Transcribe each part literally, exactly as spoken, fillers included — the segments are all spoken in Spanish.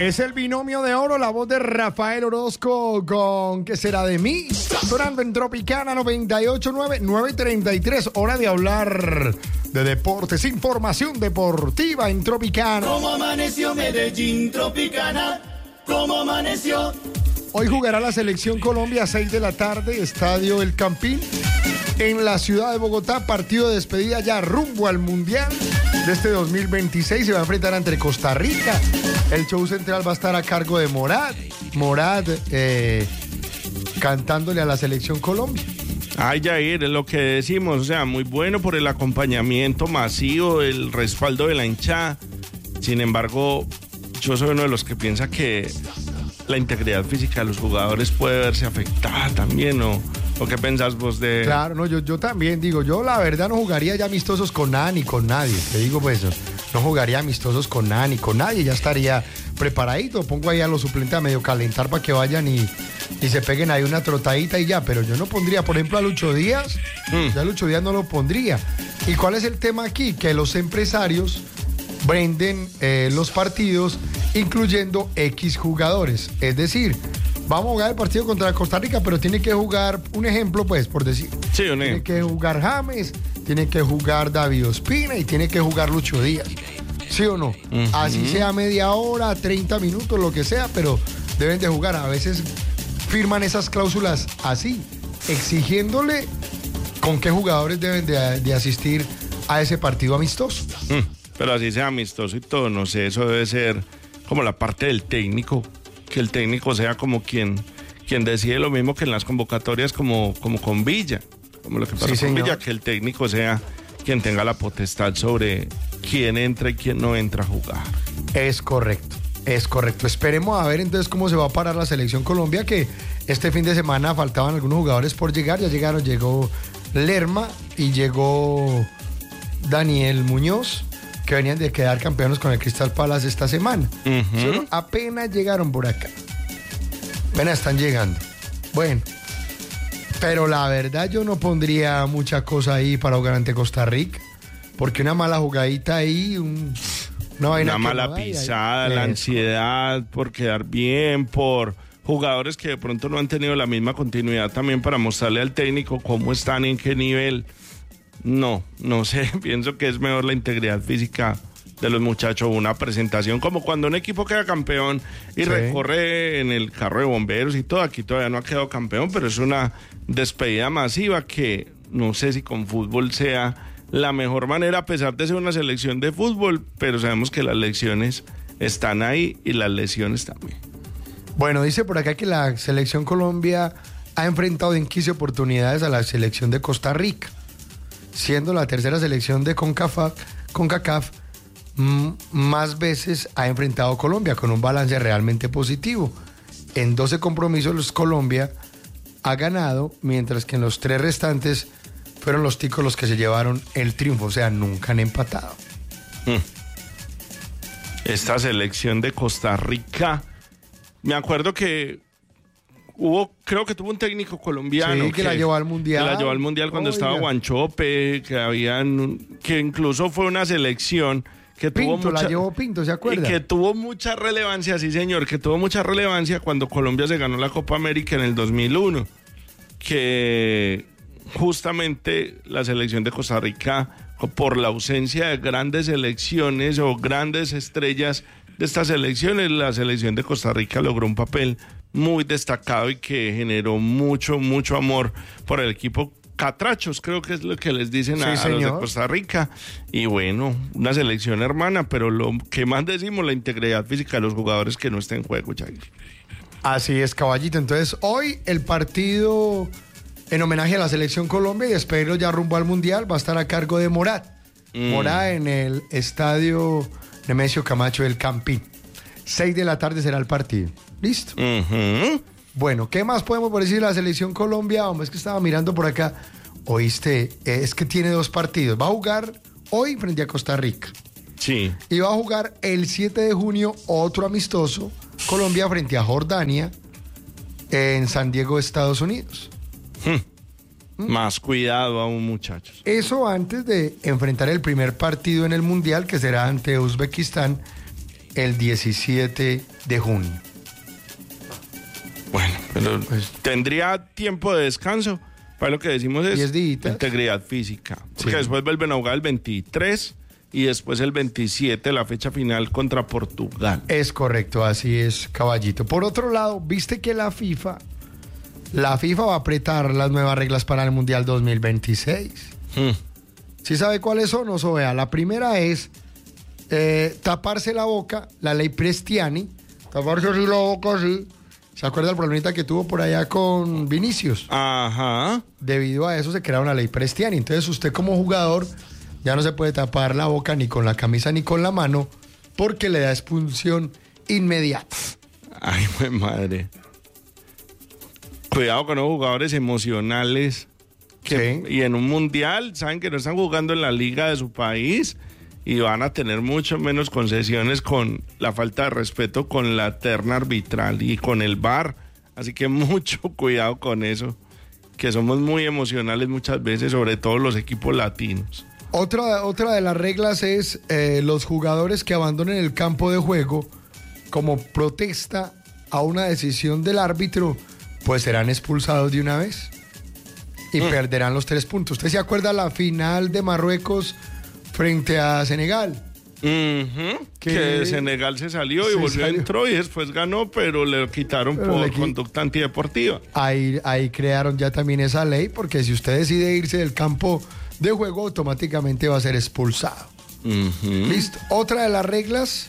Es el binomio de oro, la voz de Rafael Orozco con ¿Qué será de mí? Sonando en Tropicana noventa y ocho punto nueve, nueve treinta y tres, hora de hablar de deportes, información deportiva en Tropicana. ¿Cómo amaneció Medellín, Tropicana? ¿Cómo amaneció? Hoy jugará la selección Colombia a seis de la tarde, Estadio El Campín, en la ciudad de Bogotá, partido de despedida ya rumbo al Mundial de este dos mil veintiséis. Se va a enfrentar entre Costa Rica. El show central va a estar a cargo de Morad. Morad eh, cantándole a la selección Colombia. Ay, Jair, es lo que decimos, o sea, muy bueno por el acompañamiento masivo, el respaldo de la hinchada. Sin embargo, yo soy uno de los que piensa que la integridad física de los jugadores puede verse afectada también, ¿o, o qué pensás vos de...? Claro, no, yo, yo también digo, yo la verdad no jugaría ya amistosos con nada ni con nadie, te digo pues, no jugaría amistosos con nada ni con nadie, ya estaría preparadito, pongo ahí a los suplentes a medio calentar para que vayan y, y se peguen ahí una trotadita y ya, pero yo no pondría, por ejemplo, a Lucho Díaz, mm. ya a Lucho Díaz no lo pondría. ¿Y cuál es el tema aquí? Que los empresarios venden eh, los partidos incluyendo X jugadores, es decir, vamos a jugar el partido contra Costa Rica, pero tiene que jugar, un ejemplo pues, por decir, sí, un tiene que jugar James, tiene que jugar David Ospina y tiene que jugar Lucho Díaz, ¿sí o no? Uh-huh. Así sea media hora, treinta minutos, lo que sea, pero deben de jugar. A veces firman esas cláusulas así, exigiéndole con qué jugadores deben de, de asistir a ese partido amistoso. Mm, pero así sea amistoso y todo, no sé, eso debe ser como la parte del técnico, que el técnico sea como quien, quien decide lo mismo que en las convocatorias como, como con Villa, como lo que pasa sí, con señor. Villa, que el técnico sea quien tenga la potestad sobre quién entra y quién no entra a jugar. Es correcto, es correcto. Esperemos a ver entonces cómo se va a parar la selección Colombia, que este fin de semana faltaban algunos jugadores por llegar, ya llegaron, llegó Lerma y llegó Daniel Muñoz, que venían de quedar campeones con el Crystal Palace esta semana. Uh-huh. Solo apenas llegaron por acá. Apenas están llegando. Bueno, pero la verdad yo no pondría mucha cosa ahí para jugar ante Costa Rica, porque una mala jugadita ahí, un, una, vaina una mala no pisada, hay, la eso. ansiedad por quedar bien, por jugadores que de pronto no han tenido la misma continuidad también para mostrarle al técnico cómo están y en qué nivel. No, no sé, pienso que es mejor la integridad física de los muchachos, una presentación como cuando un equipo queda campeón y sí. recorre en el carro de bomberos y todo. Aquí todavía no ha quedado campeón, pero es una despedida masiva que no sé si con fútbol sea la mejor manera, a pesar de ser una selección de fútbol, pero sabemos que las lesiones están ahí y las lesiones también. Bueno, dice por acá que la selección Colombia ha enfrentado en quince oportunidades a la selección de Costa Rica, siendo la tercera selección de CONCACAF, CONCACAF m- más veces ha enfrentado a Colombia, con un balance realmente positivo. En doce compromisos Colombia ha ganado, mientras que en los tres restantes fueron los ticos los que se llevaron el triunfo, o sea, nunca han empatado. Esta selección de Costa Rica, me acuerdo que hubo, creo que tuvo un técnico colombiano sí, que, que la llevó al mundial. Que la llevó al mundial cuando Oiga. estaba Guanchope, que habían, que incluso fue una selección que Pinto, tuvo mucha, la llevó Pinto, ¿se acuerda? Y que tuvo mucha relevancia, sí señor, que tuvo mucha relevancia cuando Colombia se ganó la Copa América en el dos mil uno, que justamente la selección de Costa Rica, por la ausencia de grandes selecciones o grandes estrellas de estas selecciones, la selección de Costa Rica logró un papel muy destacado y que generó mucho, mucho amor por el equipo. Catrachos, creo que es lo que les dicen a, sí, a los de Costa Rica. Y bueno, una selección hermana, pero lo que más decimos, la integridad física de los jugadores que no estén en juego, Jair. Así es, caballito. Entonces, hoy el partido en homenaje a la selección Colombia y despedirlo ya rumbo al Mundial va a estar a cargo de Morad. Mm. Morad en el estadio Nemesio Camacho del Campín. Seis de la tarde será el partido. ¿Listo? Uh-huh. Bueno, ¿qué más podemos decir de la selección Colombia? Hombre, es que estaba mirando por acá. Oíste, es que tiene dos partidos. Va a jugar hoy frente a Costa Rica. Sí. Y va a jugar el siete de junio otro amistoso, Colombia frente a Jordania en San Diego, Estados Unidos. Hmm. ¿Mm? Más cuidado aún, muchachos. Eso antes de enfrentar el primer partido en el Mundial, que será ante Uzbekistán el diecisiete de junio. Bueno, pero Pues- tendría tiempo de descanso. Para lo que decimos es diez días. integridad física. Porque Sí. después vuelven a jugar el veintitrés y después el veintisiete, la fecha final contra Portugal. Es correcto, así es, caballito. Por otro lado, viste que la FIFA, la FIFA va a apretar las nuevas reglas para el Mundial dos mil veintiséis. Hmm. ¿Sí sabe cuáles son? O sea, vea, la primera es eh, taparse la boca, la ley Prestiani, taparse así la boca así. ¿Se acuerda el problemita que tuvo por allá con Vinicius? Ajá. Debido a eso se creó una ley Prestiani. Entonces usted como jugador ya no se puede tapar la boca ni con la camisa ni con la mano porque le da expulsión inmediata. Ay, mi madre. Cuidado con los jugadores emocionales. Que, Sí. Y en un mundial, saben que no están jugando en la liga de su país y van a tener mucho menos concesiones con la falta de respeto con la terna arbitral y con el V A R. Así que mucho cuidado con eso, que somos muy emocionales muchas veces, sobre todo los equipos latinos. Otra, otra de las reglas es eh, los jugadores que abandonen el campo de juego como protesta a una decisión del árbitro, pues serán expulsados de una vez y Mm. perderán los tres puntos. ¿Usted se acuerda la final de Marruecos frente a Senegal? Ujú, Que- Que Senegal se salió y Se volvió, salió. entró y después ganó, pero le quitaron Pero por le qui- conducta antideportiva. Ahí, ahí crearon ya también esa ley, porque si usted decide irse del campo de juego, automáticamente va a ser expulsado. Ujú. Listo. Otra de las reglas,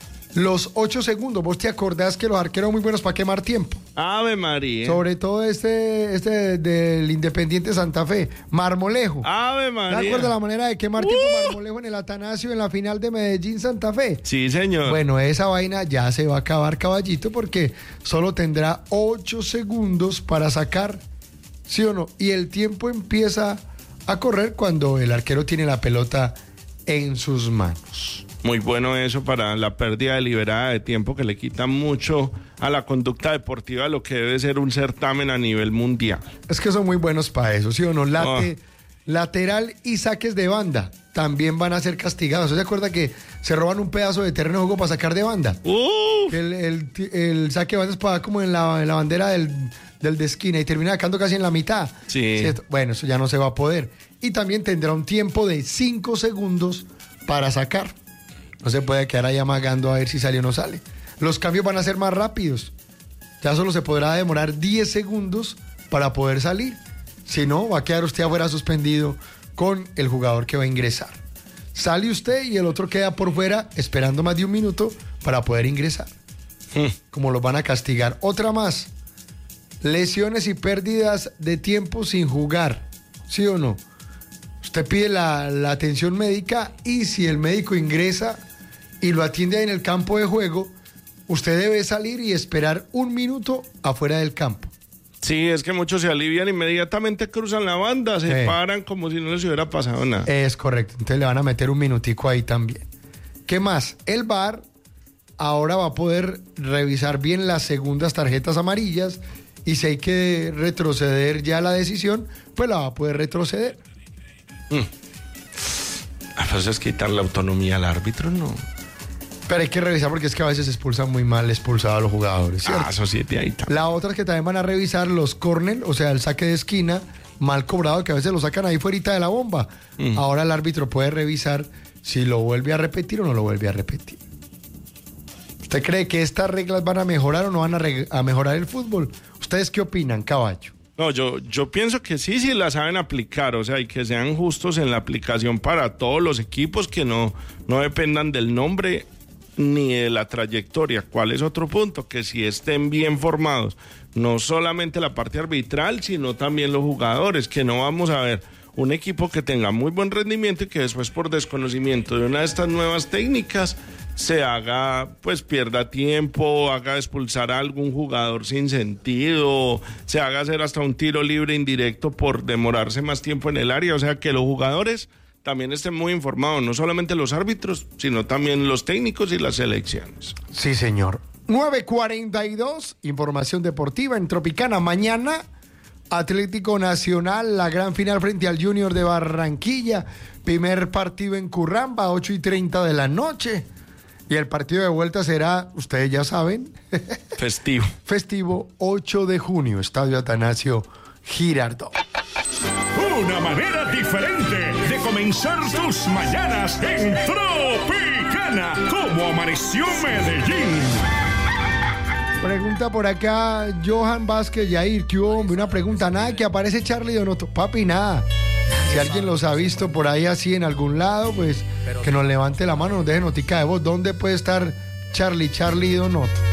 los ocho segundos. ¿Vos te acordás que los arqueros son muy buenos para quemar tiempo? Ave María. Sobre todo este, este del Independiente Santa Fe, Marmolejo. Ave ¿Te María. acuerdas la manera de quemar tiempo Marmolejo en el Atanasio en la final de Medellín Santa Fe? Sí, señor. Bueno, esa vaina ya se va a acabar, caballito, porque solo tendrá ocho segundos para sacar, ¿sí o no? Y el tiempo empieza a correr cuando el arquero tiene la pelota en sus manos. Muy bueno eso para la pérdida deliberada de tiempo que le quita mucho a la conducta deportiva, lo que debe ser un certamen a nivel mundial. Es que son muy buenos para eso, ¿sí o no? Late- Lateral y saques de banda también van a ser castigados. ¿Se acuerda que se roban un pedazo de terreno de juego para sacar de banda? ¡Uf! Que El, el, el saque de banda es para como en la, en la bandera del, del de esquina y termina sacando casi en la mitad. Sí. ¿Cierto? Bueno, eso ya no se va a poder. Y también tendrá un tiempo de cinco segundos para sacar. No se puede quedar ahí amagando a ver si sale o no sale. Los cambios van a ser más rápidos. Ya solo se podrá demorar diez segundos para poder salir. Si no, va a quedar usted afuera suspendido con el jugador que va a ingresar. Sale usted y el otro queda por fuera esperando más de un minuto para poder ingresar. Hmm. Como los van a castigar. Otra más. Lesiones y pérdidas de tiempo sin jugar. ¿Sí o no? Usted pide la, la atención médica y si el médico ingresa y lo atiende ahí en el campo de juego, usted debe salir y esperar un minuto afuera del campo. Sí, es que muchos se alivian, inmediatamente cruzan la banda, se Sí. paran como si no les hubiera pasado nada. Es correcto, entonces le van a meter un minutico ahí también. ¿Qué más? El V A R ahora va a poder revisar bien las segundas tarjetas amarillas y si hay que retroceder ya la decisión, pues la va a poder retroceder. Ah, pues es quitar la autonomía al árbitro, ¿no? Pero hay que revisar porque es que a veces expulsan muy mal expulsado a los jugadores, ¿cierto? Ah, eso sí, de ahí está. La otra es que también van a revisar los córner, o sea, el saque de esquina mal cobrado, que a veces lo sacan ahí fuera de la bomba. Mm. Ahora el árbitro puede revisar si lo vuelve a repetir o no lo vuelve a repetir. ¿Usted cree que estas reglas van a mejorar o no van a, reg- a mejorar el fútbol? ¿Ustedes qué opinan, caballo? No, yo, yo pienso que sí, sí la saben aplicar, o sea, y que sean justos en la aplicación para todos los equipos, que no, no dependan del nombre ni de la trayectoria. ¿Cuál es otro punto? Que si estén bien formados, no solamente la parte arbitral, sino también los jugadores, que no vamos a ver un equipo que tenga muy buen rendimiento y que después por desconocimiento de una de estas nuevas técnicas se haga, pues pierda tiempo, haga expulsar a algún jugador sin sentido, se haga hacer hasta un tiro libre indirecto por demorarse más tiempo en el área. O sea, que los jugadores también estén muy informados, no solamente los árbitros, sino también los técnicos y las selecciones. Sí, señor. nueve cuarenta y dos, información deportiva en Tropicana. Mañana, Atlético Nacional, la gran final frente al Junior de Barranquilla. Primer partido en Curramba, ocho y treinta de la noche. Y el partido de vuelta será, ustedes ya saben, Festivo. festivo ocho de junio, Estadio Atanasio Girardot. Una manera diferente de comenzar tus mañanas en Tropicana. ¿Cómo amaneció Medellín? Pregunta por acá Johan Vázquez, Yair, ¿qué hubo, hombre? Una pregunta, nada que aparece Charlie Donoto. Papi, nada. Si alguien los ha visto por ahí así en algún lado, pues que nos levante la mano, nos deje notica de voz. ¿Dónde puede estar Charlie, Charlie Donoto?